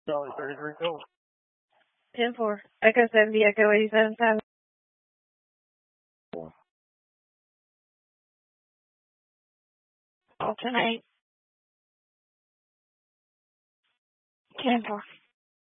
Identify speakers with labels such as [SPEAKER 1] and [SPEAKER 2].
[SPEAKER 1] Charlie 33 Gold.
[SPEAKER 2] 10-4. Echo 70, Echo 87. Alternate. 10-4.